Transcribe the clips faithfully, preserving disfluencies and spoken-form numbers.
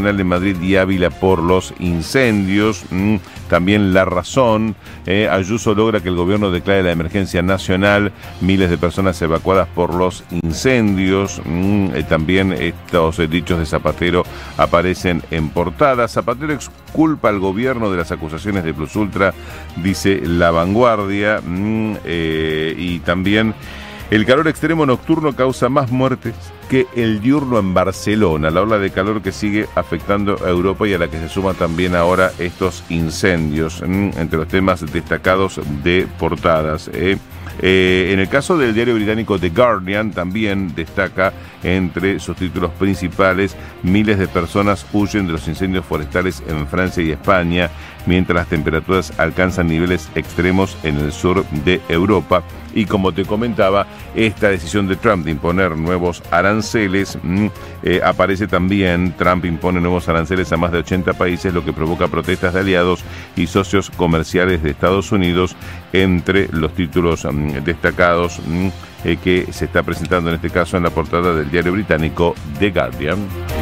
Nacional de Madrid y Ávila por los incendios. Mm, también La Razón. Eh, Ayuso logra que el gobierno declare la emergencia nacional. Miles de personas evacuadas por los incendios. Mm, eh, también estos eh, dichos de Zapatero aparecen en portada. Zapatero exculpa al gobierno de las acusaciones de Plus Ultra, dice La Vanguardia. Mm, eh, y también el calor extremo nocturno causa más muertes que el diurno en Barcelona. La ola de calor que sigue afectando a Europa y a la que se suman también ahora estos incendios, mm, entre los temas destacados de portadas. Eh. Eh, en el caso del diario británico The Guardian también destaca entre sus títulos principales: miles de personas huyen de los incendios forestales en Francia y España, mientras las temperaturas alcanzan niveles extremos en el sur de Europa. Y como te comentaba, esta decisión de Trump de imponer nuevos aranceles, mmm, eh, aparece también. Trump impone nuevos aranceles a más de ochenta países, lo que provoca protestas de aliados y socios comerciales de Estados Unidos, entre los títulos mmm, destacados mmm, eh, que se está presentando en este caso en la portada del diario británico The Guardian.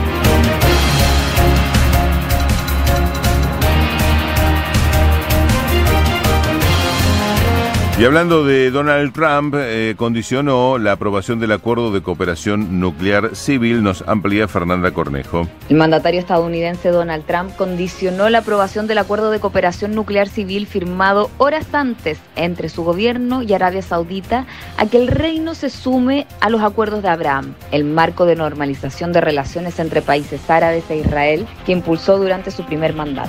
Y hablando de Donald Trump, eh, condicionó la aprobación del acuerdo de cooperación nuclear civil. Nos amplía Fernanda Cornejo. El mandatario estadounidense Donald Trump condicionó la aprobación del acuerdo de cooperación nuclear civil firmado horas antes entre su gobierno y Arabia Saudita a que el reino se sume a los acuerdos de Abraham, el marco de normalización de relaciones entre países árabes e Israel que impulsó durante su primer mandato.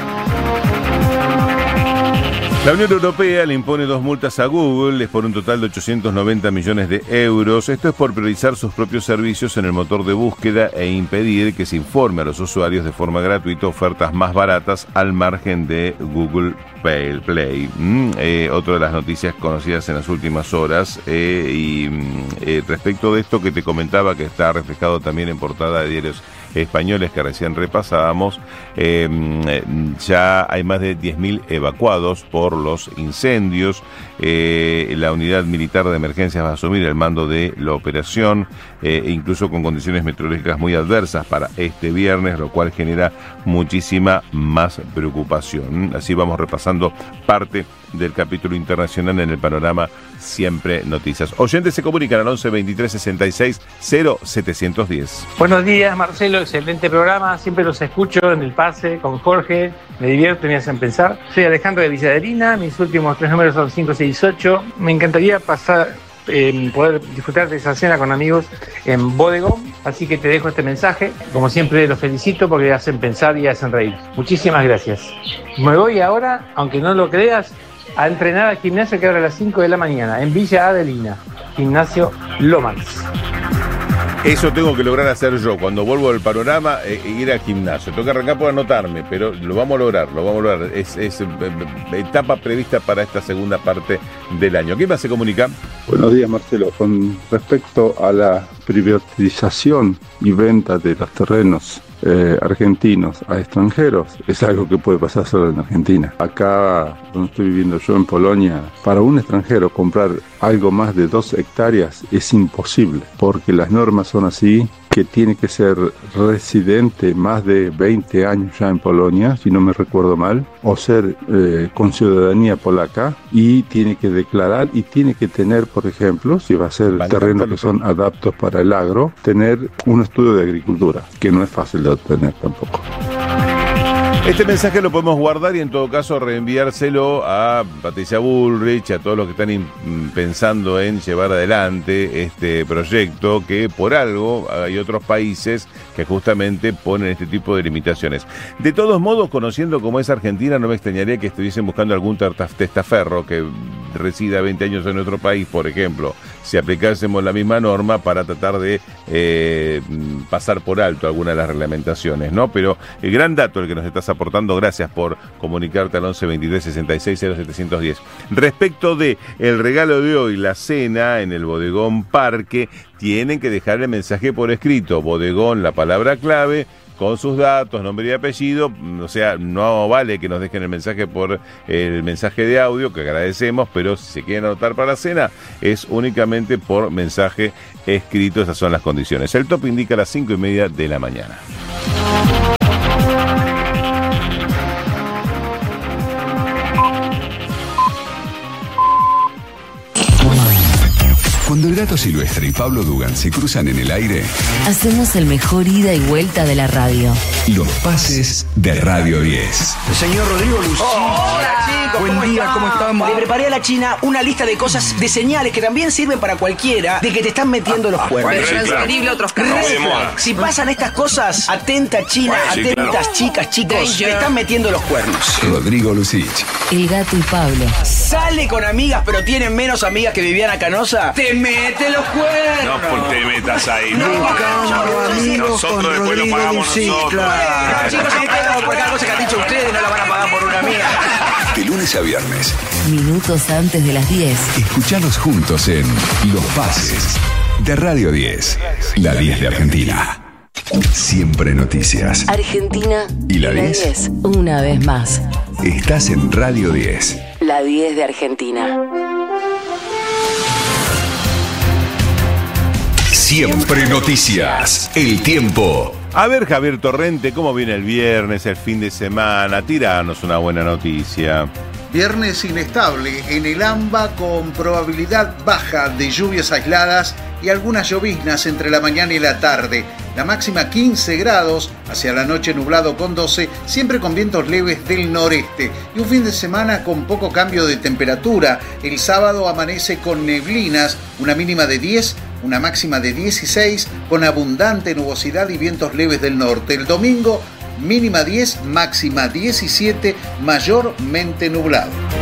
La Unión Europea le impone dos multas a Google, es por un total de ochocientos noventa millones de euros. Esto es por priorizar sus propios servicios en el motor de búsqueda e impedir que se informe a los usuarios de forma gratuita ofertas más baratas al margen de Google Play. Mm, eh, otra de las noticias conocidas en las últimas horas. Eh, y eh, respecto de esto que te comentaba, que está reflejado también en portada de diarios españoles que recién repasábamos, eh, ya hay más de diez mil evacuados por los incendios. Eh, la unidad militar de emergencias va a asumir el mando de la operación, eh, incluso con condiciones meteorológicas muy adversas para este viernes, lo cual genera muchísima más preocupación. Así vamos repasando parte del capítulo internacional en el panorama Siempre Noticias. Oyentes se comunican al once veintitrés sesenta y seis cero setecientos diez. Buenos días, Marcelo, excelente programa, siempre los escucho en el pase con Jorge, me divierto y me hacen pensar. Soy Alejandro de Villaderina, mis últimos tres números son cinco seis ocho. Me encantaría pasar, eh, poder disfrutar de esa cena con amigos en Bodegón, así que te dejo este mensaje. Como siempre los felicito porque hacen pensar y hacen reír. Muchísimas gracias. Me voy ahora, aunque no lo creas, a entrenar al gimnasio que abre a las cinco de la mañana en Villa Adelina, Gimnasio Lomax. Eso tengo que lograr hacer yo cuando vuelvo del panorama, eh, ir al gimnasio. Tengo que arrancar por anotarme, pero lo vamos a lograr, lo vamos a lograr. Es, es eh, etapa prevista para esta segunda parte del año. ¿Quién más se comunica? Buenos días, Marcelo. Con respecto a la privatización y venta de los terrenos Eh, argentinos a extranjeros, es algo que puede pasar solo en Argentina. Acá donde estoy viviendo yo, en Polonia, para un extranjero comprar algo más de dos hectáreas es imposible, porque las normas son así, que tiene que ser residente más de veinte años ya en Polonia, si no me recuerdo mal, o ser eh, con ciudadanía polaca, y tiene que declarar y tiene que tener, por ejemplo, si va a ser terrenos que son adaptos para el agro, tener un estudio de agricultura, que no es fácil de obtener tampoco. Este mensaje lo podemos guardar y en todo caso reenviárselo a Patricia Bullrich, a todos los que están in, pensando en llevar adelante este proyecto, que por algo hay otros países que justamente ponen este tipo de limitaciones. De todos modos, conociendo cómo es Argentina, no me extrañaría que estuviesen buscando algún testaferro que resida veinte años en nuestro país, por ejemplo, si aplicásemos la misma norma para tratar de eh, pasar por alto alguna de las reglamentaciones, ¿no? Pero el gran dato el que nos estás aportando, gracias por comunicarte al once veintitrés sesenta y seis cero setecientos diez. Respecto de el regalo de hoy, la cena en el Bodegón Parque, tienen que dejar el mensaje por escrito, Bodegón, la palabra clave, con sus datos, nombre y apellido. O sea, no vale que nos dejen el mensaje por el mensaje de audio, que agradecemos, pero si se quieren anotar para la cena, es únicamente por mensaje escrito. Esas son las condiciones. El top indica las cinco y media de la mañana. Gato Silvestre y Pablo Dugan se cruzan en el aire, hacemos el mejor ida y vuelta de la radio. Los pases de Radio diez. El señor Rodrigo Lucía. Oh, hola chicos, buen ¿cómo día, están? ¿cómo estamos? Le preparé a la China una lista de cosas, de señales que también sirven para cualquiera de que te están metiendo los cuernos. Bueno, transferible a otros casos. Si pasan estas cosas, atenta China, Sí, atentas claro. chicas, chicos, Danger. te están metiendo los cuernos. Rodrigo Lucich. El Gato y Pablo. Sale con amigas, pero tiene menos amigas que Viviana Canosa. Te mete los cuernos. No pues te metas ahí. No, Buscando amigos Nosotros con después lo Rodrigo pagamos Lucich, nosotros. claro. No, chicos, si pagamos por cada cosa que han dicho ustedes, no la van a pagar por una amiga. De lunes a viernes. Minutos antes de las diez. Escuchanos juntos en Los Pases de Radio diez. La diez de Argentina. Siempre noticias. Argentina ¿Y la diez? Una vez más. Estás en Radio diez. La diez de Argentina. Siempre noticias. El tiempo. A ver, Javier Torrente, ¿cómo viene el viernes, el fin de semana? Tíranos una buena noticia. Viernes inestable en el AMBA con probabilidad baja de lluvias aisladas y algunas lloviznas entre la mañana y la tarde. La máxima quince grados, hacia la noche nublado con doce, siempre con vientos leves del noreste. Y un fin de semana con poco cambio de temperatura. El sábado amanece con neblinas, una mínima de diez, una máxima de dieciséis, con abundante nubosidad y vientos leves del norte. El domingo, mínima diez, máxima diecisiete, mayormente nublado.